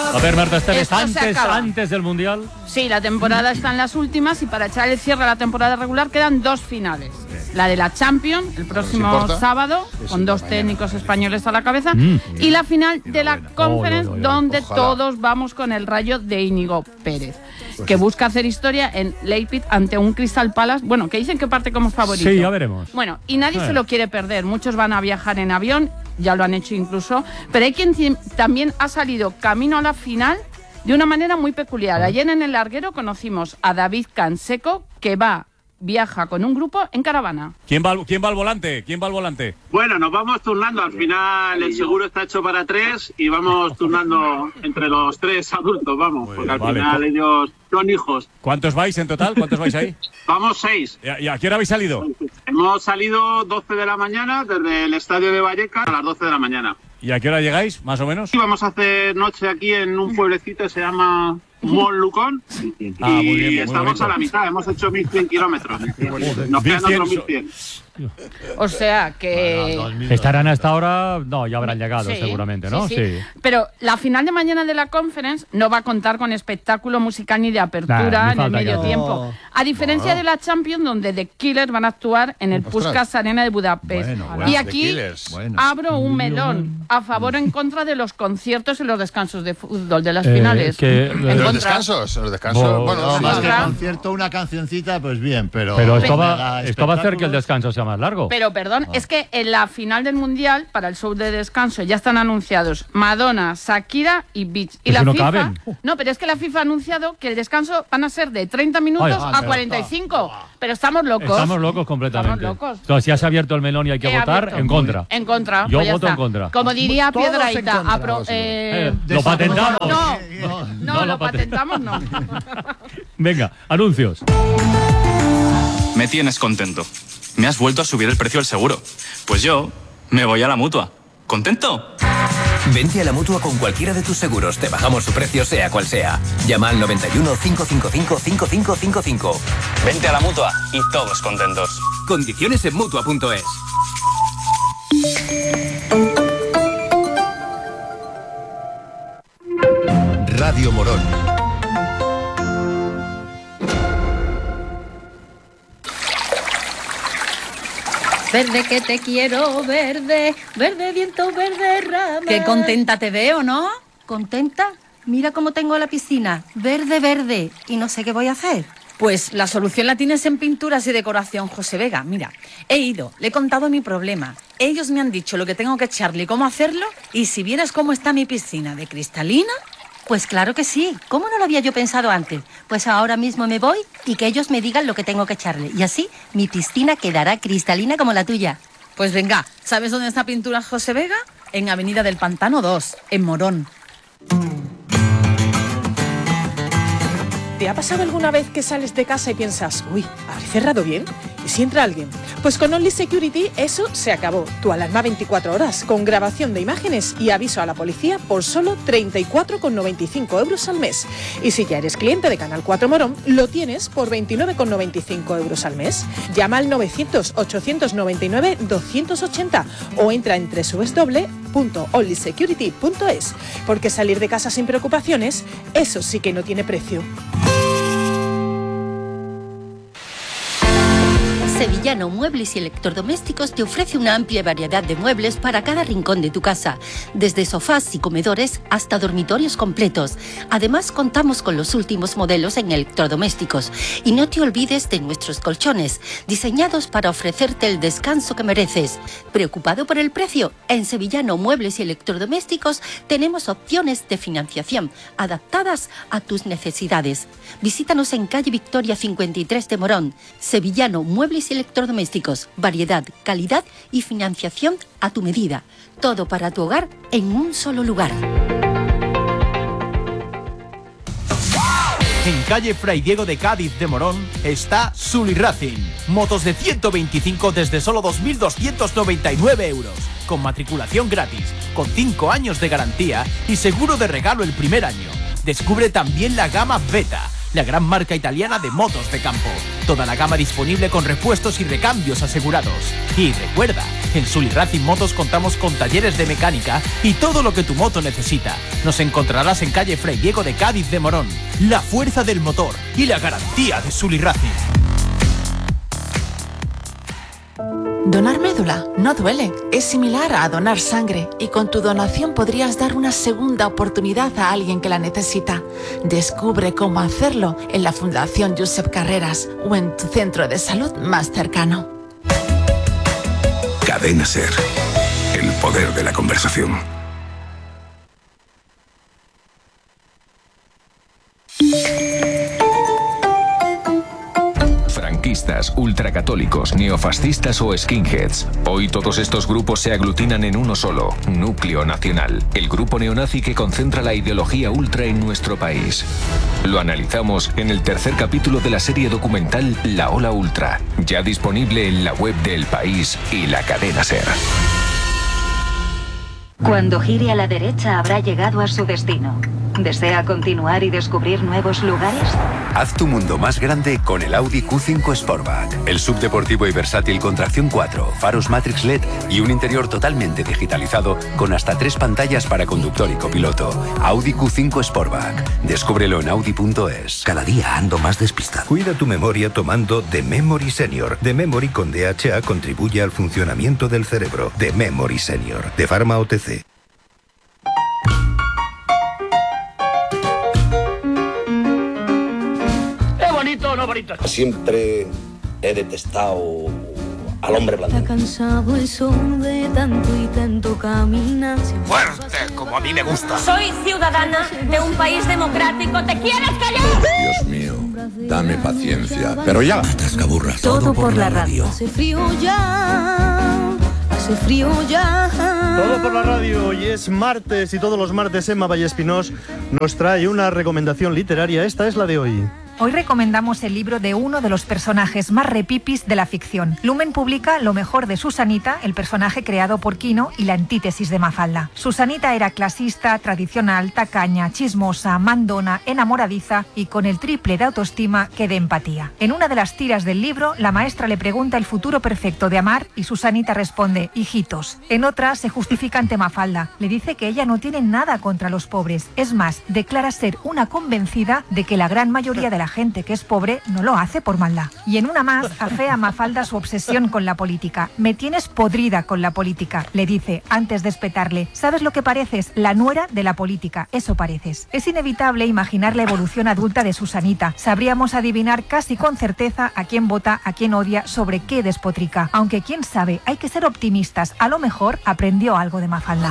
A ver, Marta Esteves, Esto antes del Mundial. Sí, la temporada está en las últimas y para echar el cierre a la temporada regular quedan 2 finales. La de la Champions, el próximo sábado, con 2 técnicos españoles a la cabeza, y la final de la Conference, donde todos vamos con el Rayo de Íñigo Pérez, que busca hacer historia en Leipzig ante un Crystal Palace, bueno, que dicen que parte como favorito. Sí, ya veremos. Bueno, y nadie se lo quiere perder. Muchos van a viajar en avión, ya lo han hecho incluso, pero hay quien también ha salido camino a la final de una manera muy peculiar. Ayer en el larguero conocimos a David Canseco, que viaja con un grupo en caravana. ¿Quién va al volante? ¿Quién va al volante? Bueno, nos vamos turnando. Al final el seguro está hecho para 3 y vamos turnando entre los 3 adultos, vamos, porque al final ellos son hijos. ¿Cuántos vais en total? ¿Cuántos vais ahí? Vamos 6. ¿Y a qué hora habéis salido? Hemos salido 12 de la mañana desde el estadio de Vallecas a las 12 de la mañana. ¿Y a qué hora llegáis, más o menos? Y vamos a hacer noche aquí en un pueblecito que se llama Montlucón. Muy bien, estamos a la mitad, hemos hecho 1.100 kilómetros. Nos quedan otros 1.100. O sea que... Estarán hasta ahora... No, ya habrán llegado seguramente, ¿no? Sí. Pero la final de mañana de la Conference no va a contar con espectáculo musical ni de apertura en el medio tiempo. A diferencia de la Champions, donde The Killers van a actuar en el Puskás Arena de Budapest. Y aquí abro un melón a favor o en contra de los conciertos y los descansos de fútbol de las finales. ¿Los descansos? Bueno, más que concierto, una cancioncita, pues bien, pero esto va a hacer que el descanso sea más largo. Pero perdón, es que en la final del Mundial, para el show de descanso, ya están anunciados Madonna, Shakira y Beach. Y la FIFA... No, pero es que la FIFA ha anunciado que el descanso van a ser de 30 minutos a 45. Pero estamos locos. Estamos locos completamente. Estamos locos. Entonces, ya se ha abierto el melón y hay que votar en contra. En contra. Yo voto en contra. Como diría Piedrahita, ¿lo patentamos? No, lo patentamos no. Venga, anuncios. Me tienes contento. Me has vuelto a subir el precio del seguro. Pues yo me voy a la Mutua. ¿Contento? Vente a la Mutua con cualquiera de tus seguros. Te bajamos su precio sea cual sea. Llama al 91 555 5555. Vente a la Mutua y todos contentos. Condiciones en Mutua.es. Radio Morón. Verde que te quiero, verde, verde viento, verde rama. Qué contenta te veo, ¿no? ¿Contenta? Mira cómo tengo la piscina, verde, verde, y no sé qué voy a hacer. Pues la solución la tienes en Pinturas y Decoración José Vega. Mira, he ido, le he contado mi problema. Ellos me han dicho lo que tengo que echarle y cómo hacerlo, y si vieras cómo está mi piscina de cristalina... Pues claro que sí. ¿Cómo no lo había yo pensado antes? Pues ahora mismo me voy y que ellos me digan lo que tengo que echarle. Y así mi piscina quedará cristalina como la tuya. Pues venga, ¿sabes dónde está Pinturas José Vega? En Avenida del Pantano 2, en Morón. ¿Te ha pasado alguna vez que sales de casa y piensas, uy, ¿habré cerrado bien? ¿Y si entra alguien? Pues con Only Security eso se acabó. Tu alarma 24 horas, con grabación de imágenes y aviso a la policía por solo 34,95 euros al mes. Y si ya eres cliente de Canal 4 Morón, lo tienes por 29,95 euros al mes. Llama al 900-899-280 o entra en www.onlysecurity.es, porque salir de casa sin preocupaciones, eso sí que no tiene precio. Sevillano Muebles y Electrodomésticos te ofrece una amplia variedad de muebles para cada rincón de tu casa, desde sofás y comedores hasta dormitorios completos. Además, contamos con los últimos modelos en electrodomésticos. Y no te olvides de nuestros colchones, diseñados para ofrecerte el descanso que mereces. ¿Preocupado por el precio? En Sevillano Muebles y Electrodomésticos tenemos opciones de financiación adaptadas a tus necesidades. Visítanos en calle Victoria 53 de Morón. Sevillano Muebles y Electrodomésticos, variedad, calidad y financiación a tu medida. Todo para tu hogar en un solo lugar. En calle Fray Diego de Cádiz de Morón está Sully Racing. Motos de 125 desde solo 2.299 euros. Con matriculación gratis, con 5 años de garantía y seguro de regalo el primer año. Descubre también la gama Beta, la gran marca italiana de motos de campo. Toda la gama disponible con repuestos y recambios asegurados. Y recuerda, En Sully Racing Motos contamos con talleres de mecánica y todo lo que tu moto necesita. Nos encontrarás en calle Fray Diego de Cádiz de Morón. La fuerza del motor y la garantía de Sully Racing. Donar médula no duele, es similar a donar sangre y con tu donación podrías dar una segunda oportunidad a alguien que la necesita. Descubre cómo hacerlo en la Fundación Josep Carreras o en tu centro de salud más cercano. Cadena SER, el poder de la conversación. Franquistas, ultracatólicos, neofascistas o skinheads. Hoy todos estos grupos se aglutinan en uno solo, Núcleo Nacional, el grupo neonazi que concentra la ideología ultra en nuestro país. Lo analizamos en el tercer capítulo de la serie documental La Ola Ultra, ya disponible en la web de El País y la cadena SER. Cuando gire a la derecha habrá llegado a su destino. ¿Desea continuar y descubrir nuevos lugares? Haz tu mundo más grande con el Audi Q5 Sportback. El subdeportivo y versátil con tracción 4, faros Matrix LED y un interior totalmente digitalizado con hasta 3 pantallas para conductor y copiloto. Audi Q5 Sportback. Descúbrelo en Audi.es. Cada día ando más despistado. Cuida tu memoria tomando The Memory Senior. The Memory con DHA contribuye al funcionamiento del cerebro. The Memory Senior. De Pharma OTC. No, bonito. Siempre he detestado al hombre blanco. Está cansado el sol de tanto y tanto caminar. Fuerte, como a mí me gusta. Soy ciudadana de un país democrático. ¿Te quieres callar? Dios mío, dame paciencia. Pero ya. Atascaburras. Todo por la radio. Hace frío ya. Hace frío ya. Todo por la radio. Hoy es martes y todos los martes Emma Vallespinós nos trae una recomendación literaria. Esta es la de hoy. Hoy recomendamos el libro de uno de los personajes más repipis de la ficción. Lumen publica Lo mejor de Susanita, el personaje creado por Quino y la antítesis de Mafalda. Susanita era clasista, tradicional, tacaña, chismosa, mandona, enamoradiza y con el triple de autoestima que de empatía. En una de las tiras del libro, la maestra le pregunta el futuro perfecto de Amar y Susanita responde, hijitos. En otra, se justifica ante Mafalda. Le dice que ella no tiene nada contra los pobres. Es más, declara ser una convencida de que la gran mayoría de la gente que es pobre no lo hace por maldad. Y en una más, afea a Mafalda su obsesión con la política. Me tienes podrida con la política, le dice antes de espetarle. ¿Sabes lo que pareces? La nuera de la política, eso pareces. Es inevitable imaginar la evolución adulta de Susanita. Sabríamos adivinar casi con certeza a quién vota, a quién odia, sobre qué despotrica. Aunque quién sabe, hay que ser optimistas. A lo mejor aprendió algo de Mafalda.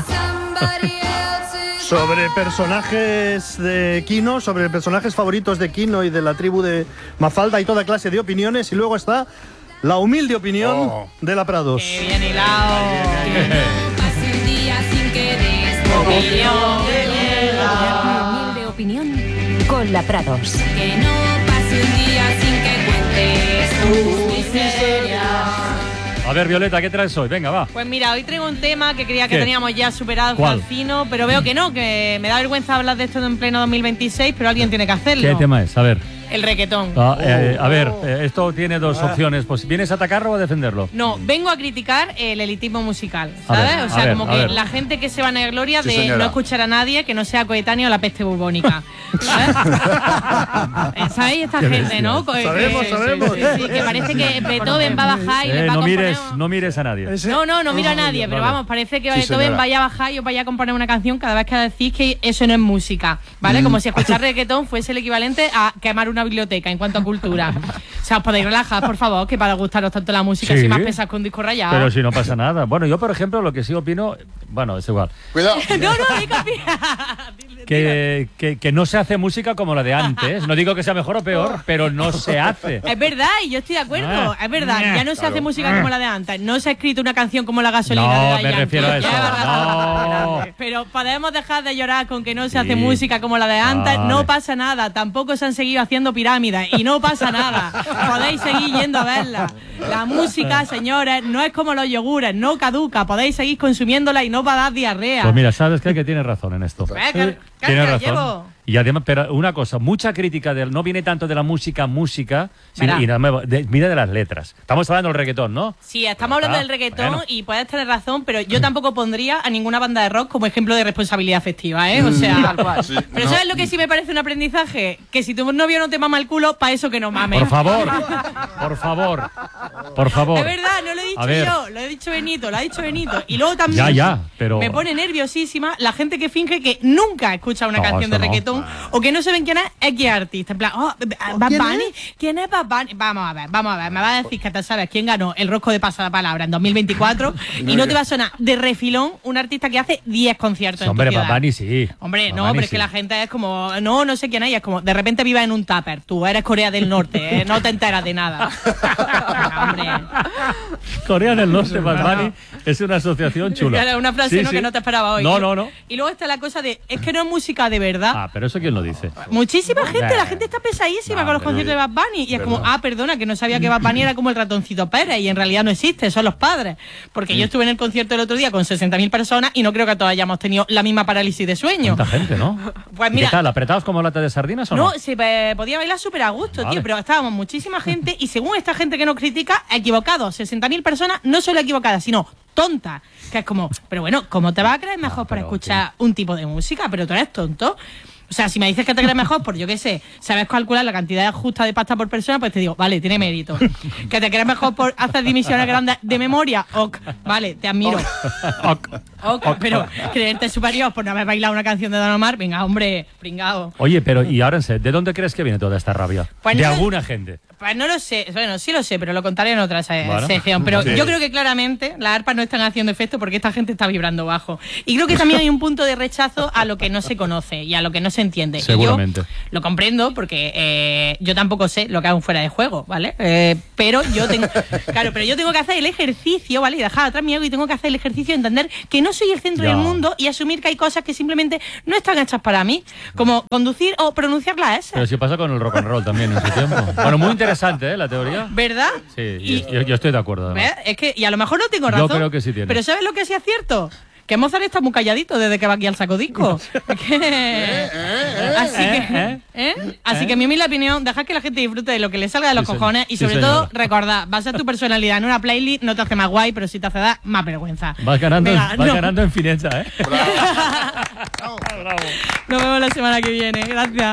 Sobre personajes de Quino, sobre personajes favoritos de Quino y de la tribu de Mafalda, hay toda clase de opiniones y luego está la humilde opinión de la Prados. ¡Qué bien hilado! Humilde opinión con la Prados. Que no pase un día sin que cuentes tus miserias. A ver, Violeta, ¿qué traes hoy? Venga, va. Pues mira, hoy traigo un tema que creía que ¿Qué? teníamos ya superado ¿Cuál? Francino, pero veo que no, que me da vergüenza hablar de esto en pleno 2026, pero alguien tiene que hacerlo. ¿Qué tema es? A ver. El reggaetón. A ver, esto tiene dos opciones. Pues, ¿vienes a atacarlo o a defenderlo? No, vengo a criticar el elitismo musical, ¿sabes? A ver, o sea, como a que ver. la gente que se va a gloria Sí, de señora. no escuchar a nadie que no sea coetáneo a la peste bubónica. ¿Sabes? ¿Sabéis esta Qué gente, bestias. no? Sabemos. Sí, que parece que Beethoven va a bajar y le va a no componer... mires a nadie. No miro a nadie, pero vale. vamos, parece que Sí, Beethoven señora. vaya a bajar y os vaya a componer una canción cada vez que decís que eso no es música, ¿vale? Como si escuchar reggaetón fuese el equivalente a quemar una biblioteca en cuanto a cultura. O sea, os podéis relajar, por favor, que para gustaros tanto la música, Sí. si más pesas con un disco rayado. Pero si no pasa nada. Bueno, yo, por ejemplo, lo que sí opino... Bueno, es igual. Cuidado. Que no se hace música como la de antes. No digo que sea mejor o peor, pero no se hace. Es verdad, y yo estoy de acuerdo. Es verdad, ya no se hace música como la de antes. No se ha escrito una canción como La gasolina de No, Daddy me Yankee. refiero a eso. Ya, verdad. No. Pero podemos dejar de llorar con que no se hace Sí. música como la de antes. Vale. No pasa nada. Tampoco se han seguido haciendo pirámides y no pasa nada. Podéis seguir yendo a verla. La música, señores, no es como los yogures, no caduca. Podéis seguir consumiéndola y no va a dar diarrea. Pues mira, ¿sabes qué? Que tienes razón en esto. ¿Qué Tienes razón. llevo? Y además, pero una cosa, mucha crítica no viene tanto de la música, sino, viene de las letras. Estamos hablando del reggaetón, ¿no? Sí, estamos hablando del reggaetón y puedes tener razón, pero yo tampoco pondría a ninguna banda de rock como ejemplo de responsabilidad afectiva, ¿eh? O sea, sí, pero ¿sabes lo que sí me parece un aprendizaje? Que si tu novio no te mama el culo, para eso que no mames. Por favor, por favor. Es verdad, no lo he dicho yo, lo he dicho Benito, lo ha dicho Benito. Y luego también pero... me pone nerviosísima la gente que finge que nunca escucha una canción de reggaetón o que no saben quién es X artista. En plan, Bad Bunny, ¿quién es Bad Bunny? Vamos a ver, me va a decir que te sabes quién ganó el Rosco de Pasapalabra en 2024 y no te va a sonar de refilón un artista que hace 10 conciertos en tu ciudad. Bad Bunny sí. Hombre, no, pero es que la gente es como, no sé quién es, es como, de repente viva en un tupper, tú eres Corea del Norte, no te enteras de nada. Hombre. Corea del Norte, Bad Bunny, es una asociación chula. Claro, una frase que no te esperaba hoy. No. Y luego está la cosa de, es que no es música de verdad. Ah, pero eso quién lo dice. Muchísima gente, la gente está pesadísima con los conciertos de Bad Bunny. Y es como, perdona, que no sabía que Bad Bunny era como el ratoncito Pérez y en realidad no existe, son los padres. Porque yo estuve en el concierto el otro día con 60.000 personas y no creo que todos hayamos tenido la misma parálisis de sueño. Tanta gente, ¿no? Pues mira, ¿qué tal? ¿Apretados como lata de sardinas o no? No, se podía bailar súper a gusto, tío, pero estábamos muchísima gente y según esta gente que nos critica, equivocados. 60.000 personas, no solo equivocadas, sino tontas. Que es como, pero bueno, ¿cómo te vas a creer mejor para escuchar un tipo de música? Pero tú eres tonto. O sea, si me dices que te crees mejor, por yo qué sé, sabes calcular la cantidad justa de pasta por persona, pues te digo, vale, tiene mérito. Que te crees mejor por hacer dimisiones grandes de memoria, vale, te admiro. Pero creerte superior por no haber bailado una canción de Don Omar, venga, hombre, pringao. Oye, pero y ahora en serio, ¿de dónde crees que viene toda esta rabia? Pues de alguna gente. Pues no lo sé, bueno, sí lo sé, pero lo contaré en otra sección. Pero yo creo que claramente las arpas no están haciendo efecto porque esta gente está vibrando bajo. Y creo que también hay un punto de rechazo a lo que no se conoce y a lo que no se entiende. Seguramente. Y yo lo comprendo porque yo tampoco sé lo que hago fuera de juego, ¿vale? Pero yo tengo que hacer el ejercicio, ¿vale? Y dejar atrás mi ego y tengo que hacer el ejercicio de entender que no soy el centro del mundo y asumir que hay cosas que simplemente no están hechas para mí, como conducir o pronunciar la S. Pero si pasa con el rock and roll también en su tiempo. Bueno, muy interesante, la teoría. ¿Verdad? Sí, yo estoy de acuerdo. Es que, y a lo mejor no tengo razón. Yo creo que sí tiene. Pero ¿sabes lo que sí es cierto? Que Mozart está muy calladito desde que va aquí al Saco Disco. Así que mi humilde opinión, dejad que la gente disfrute de lo que le salga de los cojones y sobre todo, recordad, basar tu personalidad en una playlist no te hace más guay, pero sí te hace dar más vergüenza. Vas ganando, ganando en fineza, ¿eh? Bravo. Nos vemos la semana que viene. Gracias.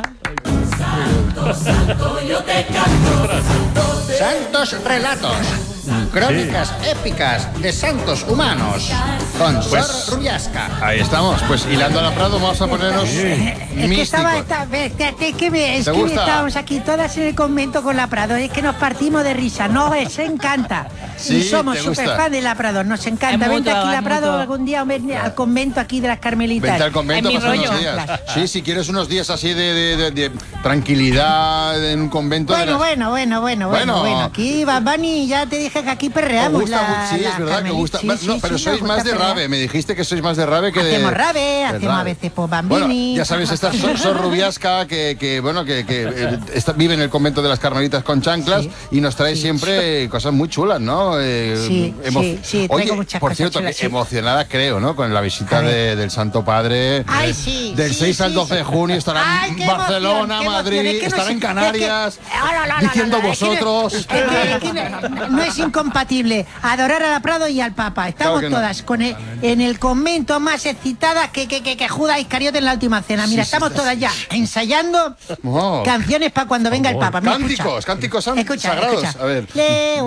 Santos relatos, crónicas épicas de santos humanos, con Sor Rubiasca. Ahí estamos, pues hilando a la Prado vamos a ponernos místicos. Es que estábamos aquí todas en el convento con la Prado, es que nos partimos de risa, nos encanta. Sí, y somos súper fan de la Prado, nos encanta. Vente aquí la Prado algún día al convento aquí de las Carmelitas. Vente al convento, pasar unos días. Sí, si quieres unos días así de tranquilidad en un convento. Bueno. Aquí, Bad Bunny, ya te dije que aquí perreamos. Sí, es verdad que gusta. Pero sois más de rave, me dijiste que sois más de rave que de... Hacemos rave, hacemos a veces por Bambini. Bueno, ya sabes, esta Sor Rubiasca que vive en el convento de las Carmelitas con chanclas y nos trae siempre cosas muy chulas, ¿no? Sí, oye, muchas por cosas cierto, chulas, que emocionada creo, ¿no? Con la visita del Santo Padre. Del 6 al 12 de junio estará en Barcelona, Madrid, estará en Canarias, diciendo vosotros. No es incompatible adorar a la Prado y al Papa. Estamos todas en el convento más excitadas que Judas Iscariote en la última cena. Mira, estamos todas ya ensayando canciones para cuando venga el Papa. Cánticos sagrados. A ver.